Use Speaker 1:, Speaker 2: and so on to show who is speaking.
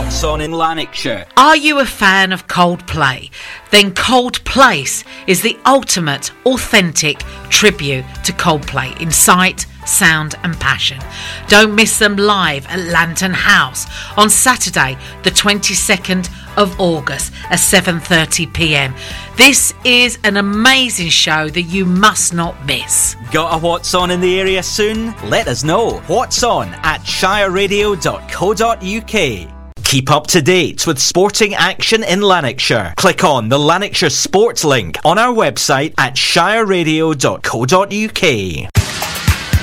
Speaker 1: What's On in Lanarkshire.
Speaker 2: Are you a fan of Coldplay? Then Cold Place is the ultimate, authentic tribute to Coldplay in sight, sound and passion. Don't miss them live at Lantern House on Saturday the 22nd of August at 7:30pm. This is an amazing show that you must not miss.
Speaker 1: Got a What's On in the area soon? Let us know. What's On at shireradio.co.uk. Keep up to date with sporting action in Lanarkshire. Click on the Lanarkshire Sports link on our website at shireradio.co.uk.